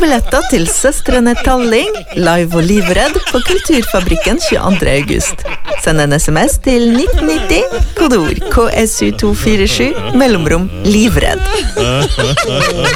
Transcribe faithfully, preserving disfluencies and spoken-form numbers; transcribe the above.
billetter til Søstrene Talling, live og livredd på Kulturfabrikken tjueandre august. Send en sms til nitten nitti, kodeord K S U to fire sju, mellomrom livredd.